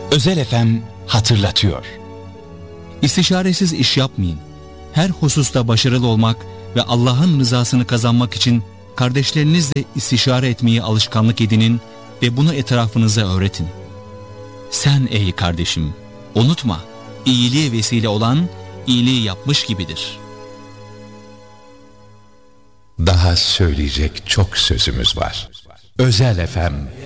Özel FM hatırlatıyor. İstişaresiz iş yapmayın. Her hususta başarılı olmak ve Allah'ın rızasını kazanmak için kardeşlerinizle istişare etmeyi alışkanlık edinin ve bunu etrafınıza öğretin. Sen ey kardeşim, unutma, iyiliğe vesile olan iyiliği yapmış gibidir. Daha söyleyecek çok sözümüz var. Özel FM